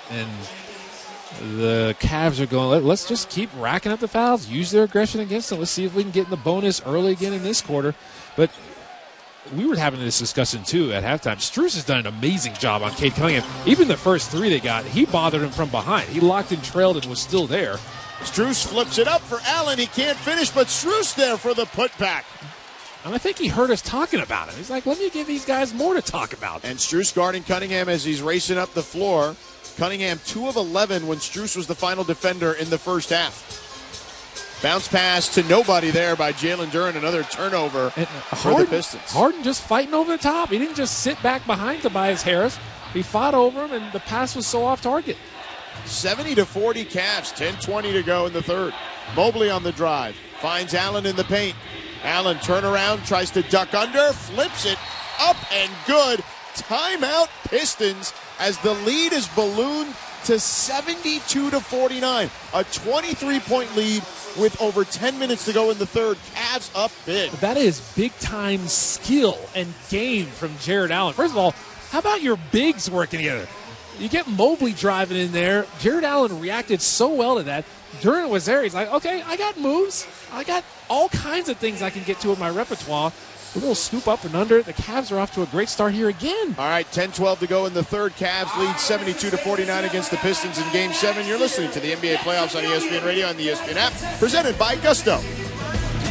And the Cavs are going, let's just keep racking up the fouls, use their aggression against them. Let's see if we can get in the bonus early again in this quarter. But we were having this discussion, too, at halftime. Strus has done an amazing job on Cade Cunningham. Even the first three they got, he bothered him from behind. He locked and trailed and was still there. Strus flips it up for Allen. He can't finish, but Strus there for the putback. And I think he heard us talking about it. He's like, let me give these guys more to talk about. And Strus guarding Cunningham as he's racing up the floor. Cunningham 2 of 11 when Strus was the final defender in the first half. Bounce pass to nobody there by Jalen Duren. Another turnover for the Pistons. Harden just fighting over the top. He didn't just sit back behind Tobias Harris. He fought over him, and the pass was so off target. 70-40 Cavs. 10:20 to go in the third. Mobley on the drive. Finds Allen in the paint. Allen turnaround, tries to duck under, flips it up and good. Timeout Pistons as the lead is ballooned to 72-49. A 23-point lead with over 10 minutes to go in the third. Cavs up big. That is big-time skill and game from Jared Allen. First of all, how about your bigs working together? You get Mobley driving in there. Jared Allen reacted so well to that. Duren was there. He's like, okay, I got moves. I got all kinds of things I can get to in my repertoire. A little scoop up and under. The Cavs are off to a great start here again. All right, 10-12 to go in the third. Cavs lead 72-49 against the Pistons in Game 7. You're listening to the NBA playoffs on ESPN Radio and the ESPN app, presented by Gusto.